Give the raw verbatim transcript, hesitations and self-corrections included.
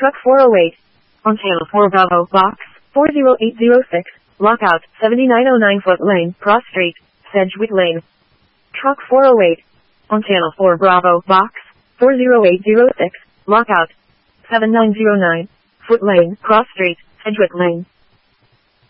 Truck four oh eight. On channel four Bravo, box four zero eight zero six, lockout, seventy-nine oh nine Foot Lane, Cross Street, Sedgwick Lane. Truck four oh eight. On channel four Bravo, box four zero eight zero six, lockout, seventy-nine oh nine Foot Lane, Cross Street, Sedgwick Lane.